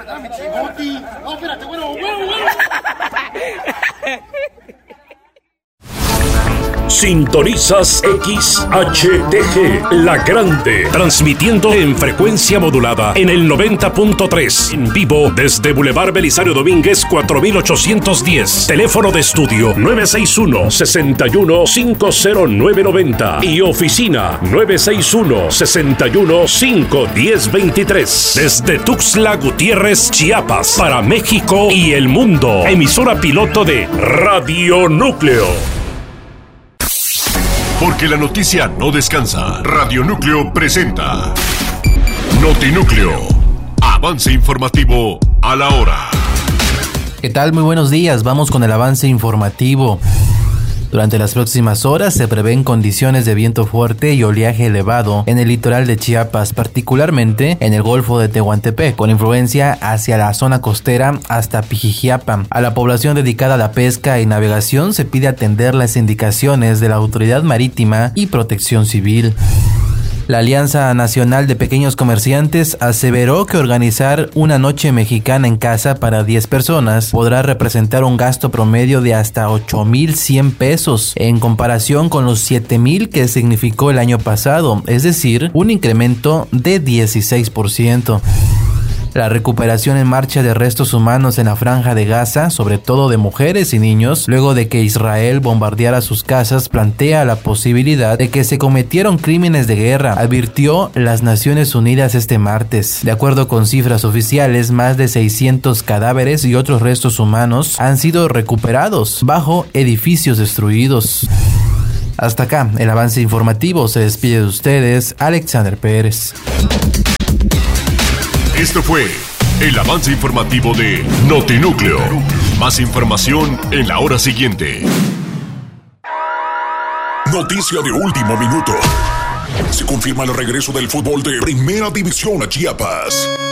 Dame, Chimoti. No, espérate, bueno. Sintonizas XHTG, La Grande, transmitiendo en frecuencia modulada en el 90.3, en vivo desde Boulevard Belisario Domínguez 4810, teléfono de estudio 961-61-50990 y oficina 961-61-51023, desde Tuxtla Gutiérrez, Chiapas, para México y el mundo, emisora piloto de Radio Núcleo. Porque la noticia no descansa. Radio Núcleo presenta Notinúcleo. Avance informativo a la hora. ¿Qué tal? Muy buenos días. Vamos con el avance informativo. Durante las próximas horas se prevén condiciones de viento fuerte y oleaje elevado en el litoral de Chiapas, particularmente en el Golfo de Tehuantepec, con influencia hacia la zona costera hasta Pijijiapa. A la población dedicada a la pesca y navegación se pide atender las indicaciones de la Autoridad Marítima y Protección Civil. La Alianza Nacional de Pequeños Comerciantes aseveró que organizar una noche mexicana en casa para 10 personas podrá representar un gasto promedio de hasta 8,100 pesos en comparación con los 7,000 que significó el año pasado, es decir, un incremento de 16%. La recuperación en marcha de restos humanos en la Franja de Gaza, sobre todo de mujeres y niños, luego de que Israel bombardeara sus casas, plantea la posibilidad de que se cometieron crímenes de guerra, advirtió las Naciones Unidas este martes. De acuerdo con cifras oficiales, más de 600 cadáveres y otros restos humanos han sido recuperados bajo edificios destruidos. Hasta acá, el avance informativo. Se despide de ustedes, Alexander Pérez. Esto fue el avance informativo de Notinúcleo. Más información en la hora siguiente. Noticia de último minuto. Se confirma el regreso del fútbol de Primera División a Chiapas.